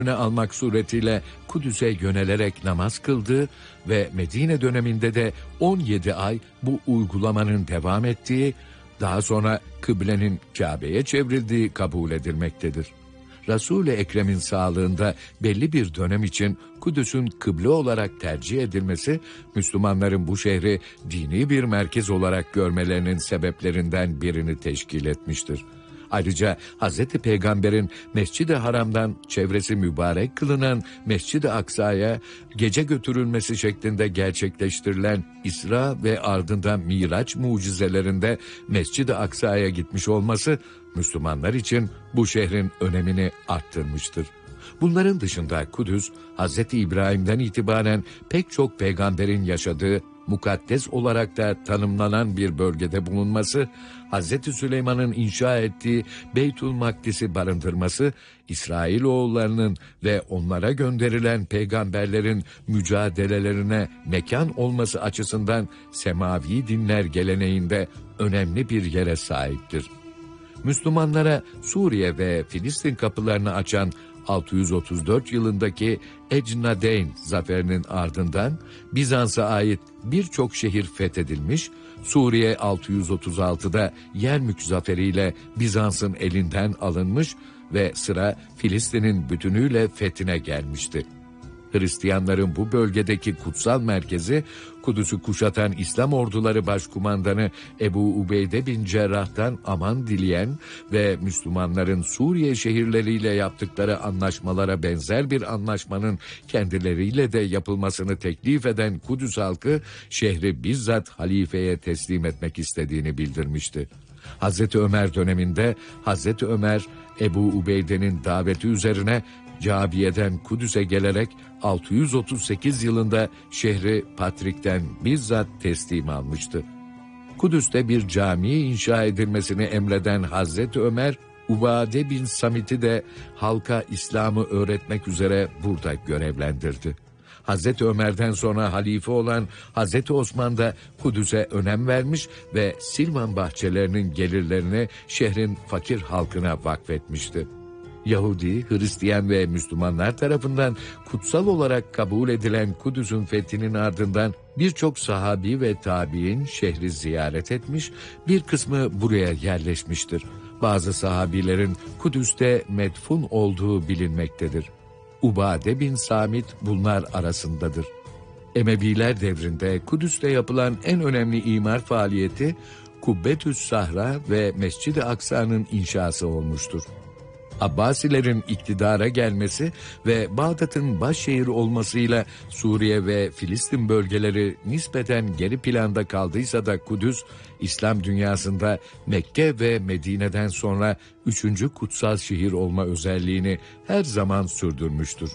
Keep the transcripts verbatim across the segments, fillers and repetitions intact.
almak suretiyle Kudüs'e yönelerek namaz kıldığı ve Medine döneminde de on yedi ay bu uygulamanın devam ettiği, daha sonra kıblenin Kabe'ye çevrildiği kabul edilmektedir. Resul-i Ekrem'in sağlığında belli bir dönem için Kudüs'ün kıble olarak tercih edilmesi, Müslümanların bu şehri dini bir merkez olarak görmelerinin sebeplerinden birini teşkil etmiştir. Ayrıca Hazreti Peygamber'in Mescid-i Haram'dan çevresi mübarek kılınan Mescid-i Aksa'ya gece götürülmesi şeklinde gerçekleştirilen İsra ve ardından Miraç mucizelerinde Mescid-i Aksa'ya gitmiş olması, Müslümanlar için bu şehrin önemini arttırmıştır. Bunların dışında Kudüs, Hazreti İbrahim'den itibaren pek çok peygamberin yaşadığı, mukaddes olarak da tanımlanan bir bölgede bulunması, Hazreti Süleyman'ın inşa ettiği Beytül Makdis'i barındırması, İsrailoğullarının ve onlara gönderilen peygamberlerin mücadelelerine mekan olması açısından semavi dinler geleneğinde önemli bir yere sahiptir. Müslümanlara Suriye ve Filistin kapılarını açan altı yüz otuz dört yılındaki Ecnadeyn zaferinin ardından Bizans'a ait birçok şehir fethedilmiş, Suriye altı yüz otuz altıda Yermük zaferiyle Bizans'ın elinden alınmış ve sıra Filistin'in bütünüyle fethine gelmişti. Hristiyanların bu bölgedeki kutsal merkezi, Kudüs'ü kuşatan İslam orduları başkumandanı Ebu Ubeyde bin Cerrah'tan aman dileyen ve Müslümanların Suriye şehirleriyle yaptıkları anlaşmalara benzer bir anlaşmanın kendileriyle de yapılmasını teklif eden Kudüs halkı, şehri bizzat halifeye teslim etmek istediğini bildirmişti. Hazreti Ömer döneminde Hazreti Ömer, Ebu Ubeyde'nin daveti üzerine Cabiye'den Kudüs'e gelerek altı yüz otuz sekiz yılında şehri Patrik'ten bizzat teslim almıştı. Kudüs'te bir cami inşa edilmesini emreden Hazreti Ömer, Ubade bin Samit'i de halka İslam'ı öğretmek üzere burada görevlendirdi. Hazreti Ömer'den sonra halife olan Hazreti Osman da Kudüs'e önem vermiş ve Silvan bahçelerinin gelirlerini şehrin fakir halkına vakfetmişti. Yahudi, Hristiyan ve Müslümanlar tarafından kutsal olarak kabul edilen Kudüs'ün fethinin ardından birçok sahabi ve tabiin şehri ziyaret etmiş, bir kısmı buraya yerleşmiştir. Bazı sahabilerin Kudüs'te medfun olduğu bilinmektedir. Ubade bin Samit bunlar arasındadır. Emeviler devrinde Kudüs'te yapılan en önemli imar faaliyeti Kubbetü's Sahra ve Mescid-i Aksa'nın inşası olmuştur. Abbasilerin iktidara gelmesi ve Bağdat'ın başşehir olmasıyla Suriye ve Filistin bölgeleri nispeten geri planda kaldıysa da Kudüs, İslam dünyasında Mekke ve Medine'den sonra üçüncü kutsal şehir olma özelliğini her zaman sürdürmüştür.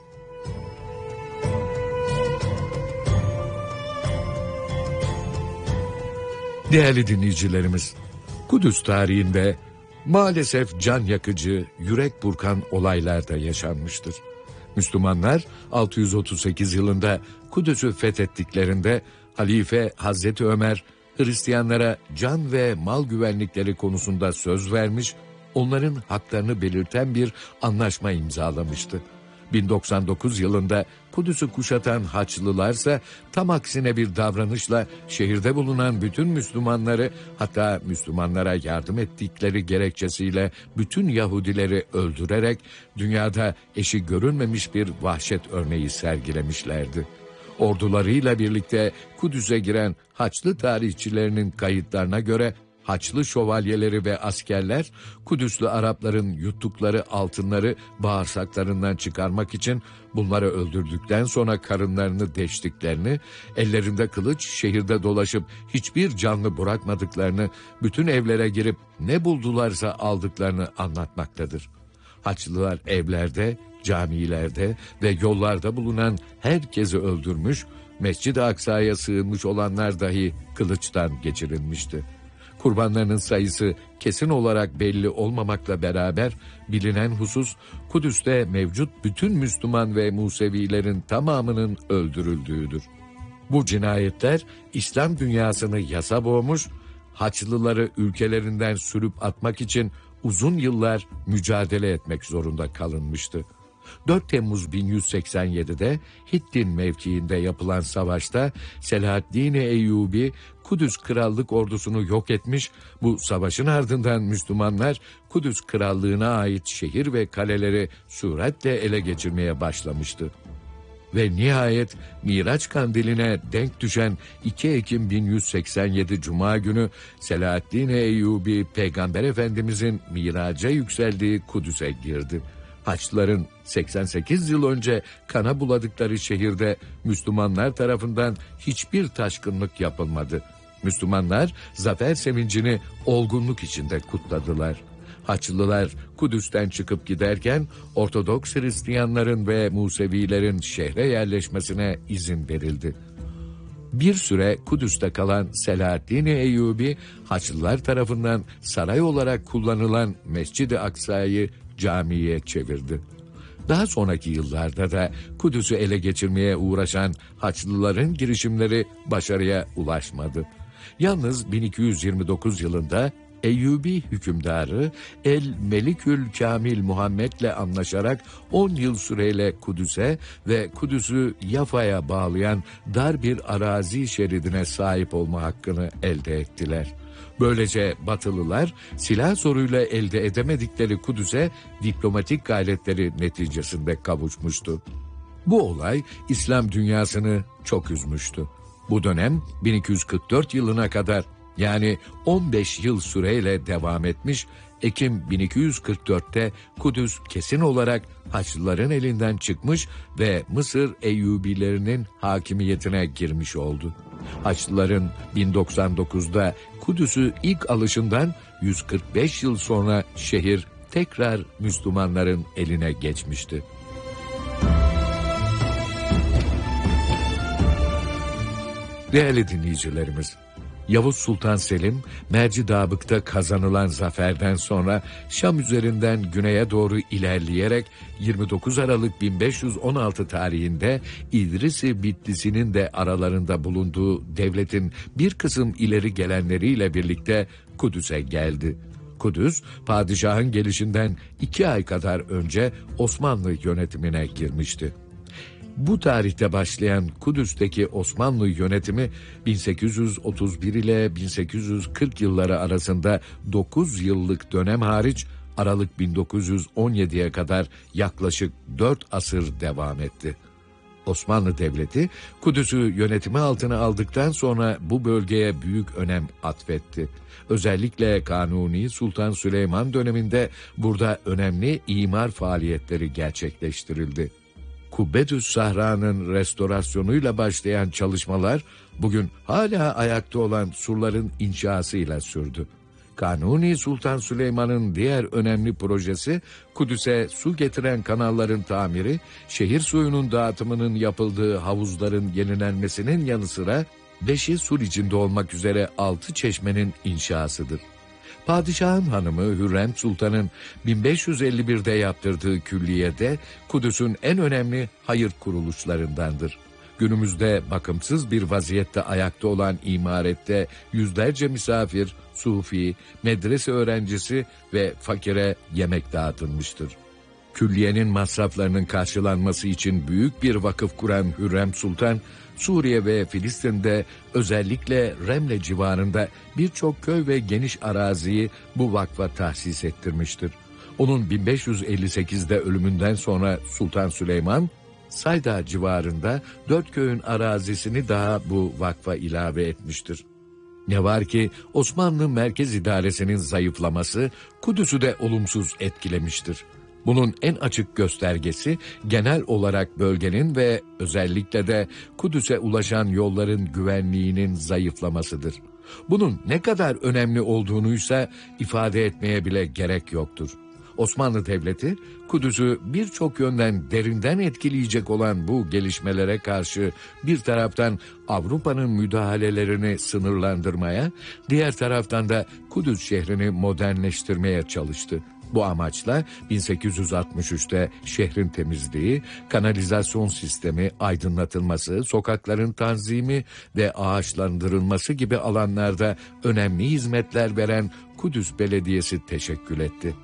Değerli dinleyicilerimiz, Kudüs tarihinde maalesef can yakıcı, yürek burkan olaylar da yaşanmıştır. Müslümanlar altı yüz otuz sekiz yılında Kudüs'ü fethettiklerinde Halife Hazreti Ömer, Hristiyanlara can ve mal güvenlikleri konusunda söz vermiş, onların haklarını belirten bir anlaşma imzalamıştı. bin doksan dokuz yılında Kudüs'ü kuşatan Haçlılarsa tam aksine bir davranışla şehirde bulunan bütün Müslümanları, hatta Müslümanlara yardım ettikleri gerekçesiyle bütün Yahudileri öldürerek dünyada eşi görülmemiş bir vahşet örneği sergilemişlerdi. Ordularıyla birlikte Kudüs'e giren Haçlı tarihçilerinin kayıtlarına göre Haçlı şövalyeleri ve askerler Kudüslü Arapların yuttukları altınları bağırsaklarından çıkarmak için bunları öldürdükten sonra karınlarını deştiklerini, ellerinde kılıç şehirde dolaşıp hiçbir canlı bırakmadıklarını, bütün evlere girip ne buldularsa aldıklarını anlatmaktadır. Haçlılar evlerde, camilerde ve yollarda bulunan herkesi öldürmüş, Mescid-i Aksa'ya sığınmış olanlar dahi kılıçtan geçirilmişti. Kurbanlarının sayısı kesin olarak belli olmamakla beraber bilinen husus, Kudüs'te mevcut bütün Müslüman ve Musevilerin tamamının öldürüldüğüdür. Bu cinayetler İslam dünyasını yasa boğmuş, Haçlıları ülkelerinden sürüp atmak için uzun yıllar mücadele etmek zorunda kalınmıştı. dört Temmuz bin yüz seksen yedi'de Hittin mevkiinde yapılan savaşta Selahaddin-i Eyyubi Kudüs Krallık ordusunu yok etmiş, bu savaşın ardından Müslümanlar Kudüs Krallığı'na ait şehir ve kaleleri süratle ele geçirmeye başlamıştı. Ve nihayet Miraç Kandili'ne denk düşen iki Ekim bin yüz seksen yedi Cuma günü Selahaddin Eyyubi Peygamber Efendimizin miraca yükseldiği Kudüs'e girdi. Haçlıların seksen sekiz yıl önce kana buladıkları şehirde Müslümanlar tarafından hiçbir taşkınlık yapılmadı. Müslümanlar zafer sevincini olgunluk içinde kutladılar. Haçlılar Kudüs'ten çıkıp giderken Ortodoks Hristiyanların ve Musevilerin şehre yerleşmesine izin verildi. Bir süre Kudüs'te kalan Selahaddin Eyyubi, Haçlılar tarafından saray olarak kullanılan Mescid-i Aksa'yı camiye çevirdi. Daha sonraki yıllarda da Kudüs'ü ele geçirmeye uğraşan Haçlıların girişimleri başarıya ulaşmadı. Yalnız bin iki yüz yirmi dokuz yılında Eyyubi hükümdarı El Melikül Kamil Muhammed'le anlaşarak on yıl süreyle Kudüs'e ve Kudüs'ü Yafa'ya bağlayan dar bir arazi şeridine sahip olma hakkını elde ettiler. Böylece Batılılar silah zoruyla elde edemedikleri Kudüs'e diplomatik gayretleri neticesinde kavuşmuştu. Bu olay İslam dünyasını çok üzmüştü. Bu dönem bin iki yüz kırk dört yılına kadar, yani on beş yıl süreyle devam etmiş. Ekim bin iki yüz kırk dört'te Kudüs kesin olarak Haçlıların elinden çıkmış ve Mısır Eyyubilerinin hakimiyetine girmiş oldu. Haçlıların bin doksan dokuz'da Kudüs'ü ilk alışından yüz kırk beş yıl sonra şehir tekrar Müslümanların eline geçmişti. Değerli dinleyicilerimiz, Yavuz Sultan Selim, Mercidabık'ta kazanılan zaferden sonra Şam üzerinden güneye doğru ilerleyerek yirmi dokuz Aralık bin beş yüz on altı tarihinde İdris-i Bitlisi'nin de aralarında bulunduğu devletin bir kısım ileri gelenleriyle birlikte Kudüs'e geldi. Kudüs, padişahın gelişinden iki ay kadar önce Osmanlı yönetimine girmişti. Bu tarihte başlayan Kudüs'teki Osmanlı yönetimi bin sekiz yüz otuz bir ile bin sekiz yüz kırk yılları arasında dokuz yıllık dönem hariç Aralık bin dokuz yüz on yedi'ye kadar yaklaşık dört asır devam etti. Osmanlı Devleti Kudüs'ü yönetimi altına aldıktan sonra bu bölgeye büyük önem atfetti. Özellikle Kanuni Sultan Süleyman döneminde burada önemli imar faaliyetleri gerçekleştirildi. Kubbetüs Sahra'nın restorasyonuyla başlayan çalışmalar bugün hala ayakta olan surların inşasıyla sürdü. Kanuni Sultan Süleyman'ın diğer önemli projesi Kudüs'e su getiren kanalların tamiri, şehir suyunun dağıtımının yapıldığı havuzların yenilenmesinin yanı sıra beşi sur içinde olmak üzere altı çeşmenin inşasıdır. Padişahın hanımı Hürrem Sultan'ın bin beş yüz elli bir'de yaptırdığı külliyede Kudüs'ün en önemli hayır kuruluşlarındandır. Günümüzde bakımsız bir vaziyette ayakta olan imarette yüzlerce misafir, sufi, medrese öğrencisi ve fakire yemek dağıtılmıştır. Külliyenin masraflarının karşılanması için büyük bir vakıf kuran Hürrem Sultan, Suriye ve Filistin'de özellikle Remle civarında birçok köy ve geniş araziyi bu vakfa tahsis ettirmiştir. Onun bin beş yüz elli sekiz'de ölümünden sonra Sultan Süleyman, Sayda civarında dört köyün arazisini daha bu vakfa ilave etmiştir. Ne var ki Osmanlı Merkez İdaresi'nin zayıflaması Kudüs'ü de olumsuz etkilemiştir. Bunun en açık göstergesi genel olarak bölgenin ve özellikle de Kudüs'e ulaşan yolların güvenliğinin zayıflamasıdır. Bunun ne kadar önemli olduğunuysa ifade etmeye bile gerek yoktur. Osmanlı Devleti, Kudüs'ü birçok yönden derinden etkileyecek olan bu gelişmelere karşı bir taraftan Avrupa'nın müdahalelerini sınırlandırmaya, diğer taraftan da Kudüs şehrini modernleştirmeye çalıştı. Bu amaçla bin sekiz yüz altmış üç'te şehrin temizliği, kanalizasyon sistemi, aydınlatılması, sokakların tanzimi ve ağaçlandırılması gibi alanlarda önemli hizmetler veren Kudüs Belediyesi teşekkül etti.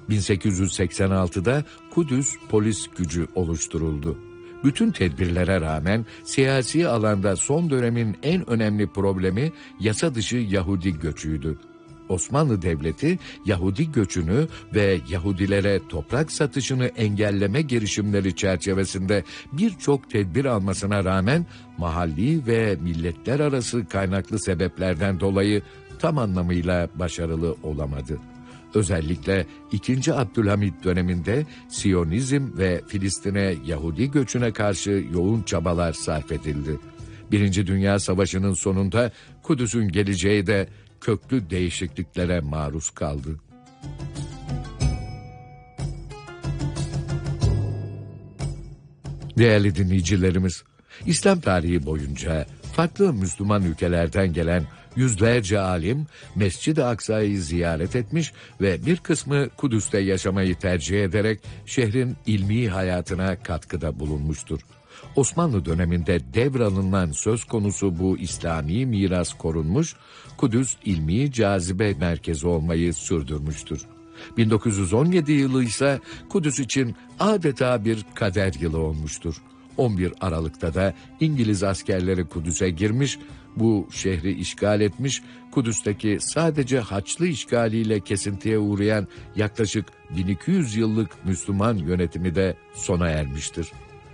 bin sekiz yüz seksen altıda Kudüs polis gücü oluşturuldu. Bütün tedbirlere rağmen siyasi alanda son dönemin en önemli problemi yasa dışı Yahudi göçüydü. Osmanlı Devleti Yahudi göçünü ve Yahudilere toprak satışını engelleme girişimleri çerçevesinde birçok tedbir almasına rağmen mahalli ve milletler arası kaynaklı sebeplerden dolayı tam anlamıyla başarılı olamadı. Özellikle ikinci. Abdülhamit döneminde Siyonizm ve Filistin'e Yahudi göçüne karşı yoğun çabalar sarf edildi. Birinci Dünya Savaşı'nın sonunda Kudüs'ün geleceği de köklü değişikliklere maruz kaldı. Değerli dinleyicilerimiz, İslam tarihi boyunca farklı Müslüman ülkelerden gelen yüzlerce alim Mescid-i Aksa'yı ziyaret etmiş ve bir kısmı Kudüs'te yaşamayı tercih ederek şehrin ilmi hayatına katkıda bulunmuştur. Osmanlı döneminde devralınan söz konusu bu İslami miras korunmuş, Kudüs ilmi cazibe merkezi olmayı sürdürmüştür. bin dokuz yüz on yedi yılı ise Kudüs için adeta bir kader yılı olmuştur. on bir Aralık'ta da İngiliz askerleri Kudüs'e girmiş, bu şehri işgal etmiş, Kudüs'teki sadece Haçlı işgaliyle kesintiye uğrayan yaklaşık bin iki yüz yıllık Müslüman yönetimi de sona ermiştir.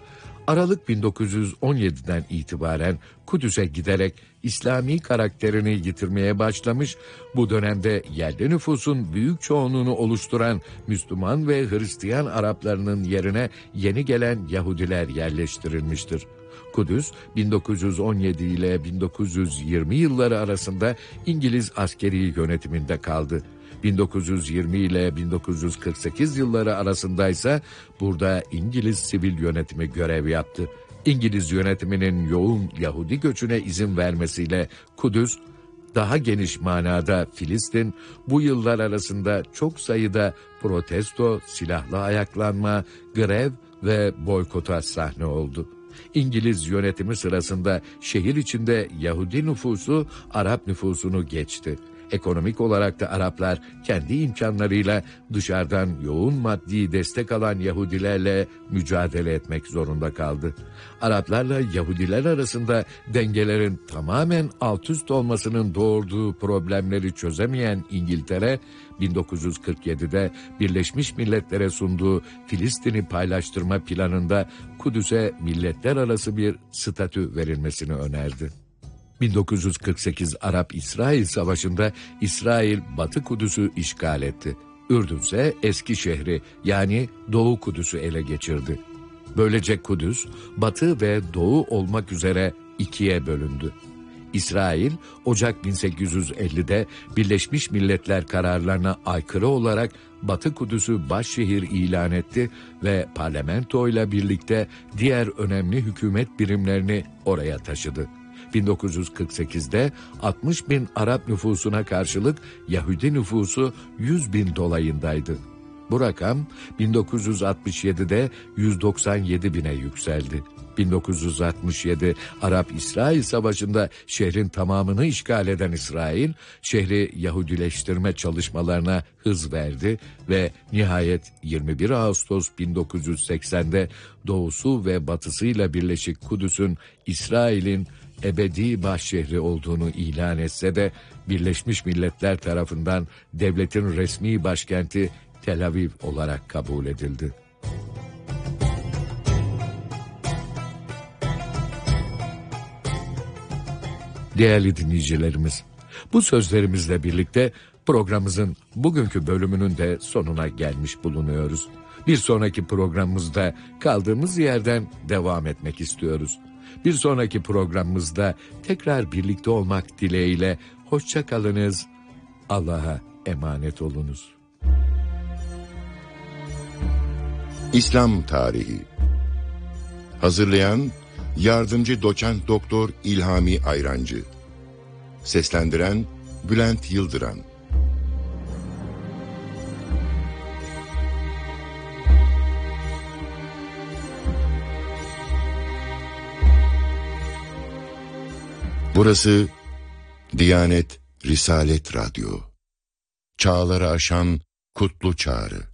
Aralık bin dokuz yüz on yediden itibaren Kudüs'e giderek İslami karakterini yitirmeye başlamış, bu dönemde yerli nüfusun büyük çoğunluğunu oluşturan Müslüman ve Hristiyan Araplarının yerine yeni gelen Yahudiler yerleştirilmiştir. Kudüs, bin dokuz yüz on yedi ile bin dokuz yüz yirmi yılları arasında İngiliz askeri yönetiminde kaldı. bin dokuz yüz yirmi ile bin dokuz yüz kırk sekiz yılları arasındaysa burada İngiliz sivil yönetimi görev yaptı. İngiliz yönetiminin yoğun Yahudi göçüne izin vermesiyle Kudüs, daha geniş manada Filistin, bu yıllar arasında çok sayıda protesto, silahlı ayaklanma, grev ve boykota sahne oldu. İngiliz yönetimi sırasında şehir içinde Yahudi nüfusu Arap nüfusunu geçti. Ekonomik olarak da Araplar kendi imkanlarıyla dışarıdan yoğun maddi destek alan Yahudilerle mücadele etmek zorunda kaldı. Araplarla Yahudiler arasında dengelerin tamamen alt üst olmasının doğurduğu problemleri çözemeyen İngiltere, bin dokuz yüz kırk yedide Birleşmiş Milletler'e sunduğu Filistin'i paylaştırma planında Kudüs'e milletler arası bir statü verilmesini önerdi. bin dokuz yüz kırk sekiz Arap-İsrail Savaşı'nda İsrail Batı Kudüs'ü işgal etti. Ürdün ise eski şehri yani Doğu Kudüs'ü ele geçirdi. Böylece Kudüs, Batı ve Doğu olmak üzere ikiye bölündü. İsrail, Ocak bin sekiz yüz ellide Birleşmiş Milletler kararlarına aykırı olarak Batı Kudüs'ü başşehir ilan etti ve parlamentoyla birlikte diğer önemli hükümet birimlerini oraya taşıdı. bin dokuz yüz kırk sekizde altmış bin Arap nüfusuna karşılık Yahudi nüfusu yüz bin dolayındaydı. Bu rakam bin dokuz yüz altmış yedide yüz doksan yedi bine yükseldi. bin dokuz yüz altmış yedi Arap-İsrail Savaşı'nda şehrin tamamını işgal eden İsrail, şehri Yahudileştirme çalışmalarına hız verdi ve nihayet yirmi bir Ağustos bin dokuz yüz seksende doğusu ve batısıyla birleşik Kudüs'ün İsrail'in ebedi başşehri olduğunu ilan etse de Birleşmiş Milletler tarafından devletin resmi başkenti Tel Aviv olarak kabul edildi. Değerli dinleyicilerimiz, bu sözlerimizle birlikte programımızın bugünkü bölümünün de sonuna gelmiş bulunuyoruz. Bir sonraki programımızda kaldığımız yerden devam etmek istiyoruz. Bir sonraki programımızda tekrar birlikte olmak dileğiyle hoşça kalınız, Allah'a emanet olunuz. İslam Tarihi. Hazırlayan Yardımcı Doçent Doktor İlhami Ayrancı. Seslendiren Bülent Yıldıran. Burası Diyanet Risalet Radyo. Çağları aşan kutlu çağrı.